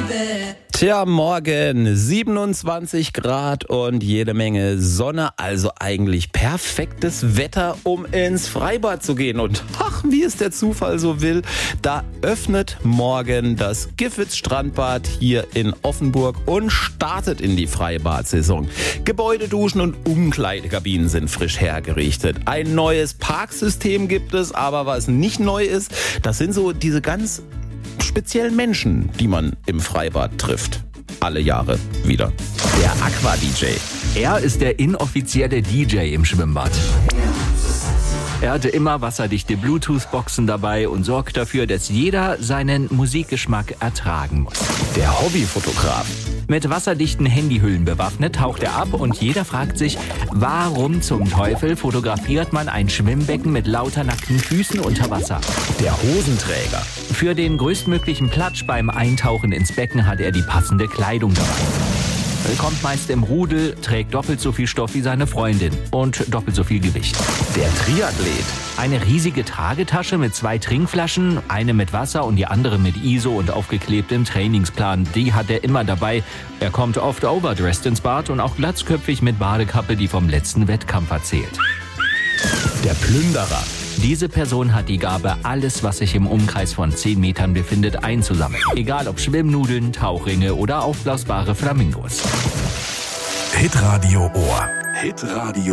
Tja, morgen 27 Grad und jede Menge Sonne, also eigentlich perfektes Wetter, um ins Freibad zu gehen. Und ach, wie es der Zufall so will, da öffnet morgen das Giffitz Strandbad hier in Offenburg und startet in die Freibad-Saison. Gebäude, Duschen und Umkleidekabinen sind frisch hergerichtet. Ein neues Parksystem gibt es, aber was nicht neu ist, das sind so diese ganz speziellen Menschen, die man im Freibad trifft. Alle Jahre wieder. Der Aqua-DJ. Er ist der inoffizielle DJ im Schwimmbad. Er hatte immer wasserdichte Bluetooth-Boxen dabei und sorgt dafür, dass jeder seinen Musikgeschmack ertragen muss. Der Hobbyfotograf. Mit wasserdichten Handyhüllen bewaffnet taucht er ab und jeder fragt sich, warum zum Teufel fotografiert man ein Schwimmbecken mit lauter nackten Füßen unter Wasser? Der Hosenträger. Für den größtmöglichen Platsch beim Eintauchen ins Becken hat er die passende Kleidung dabei. Er kommt meist im Rudel, trägt doppelt so viel Stoff wie seine Freundin und doppelt so viel Gewicht. Der Triathlet. Eine riesige Tragetasche mit 2 Trinkflaschen, eine mit Wasser und die andere mit ISO und aufgeklebtem Trainingsplan. Die hat er immer dabei. Er kommt oft overdressed ins Bad und auch glatzköpfig mit Badekappe, die vom letzten Wettkampf erzählt. Der Plünderer. Diese Person hat die Gabe, alles, was sich im Umkreis von 10 Metern befindet, einzusammeln. Egal ob Schwimmnudeln, Tauchringe oder aufblasbare Flamingos. Hitradio Ohr. Hitradio.